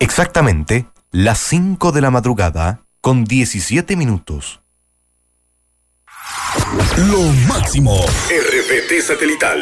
Exactamente las 5 de la madrugada con 17 minutos. Lo máximo. RPT Satelital.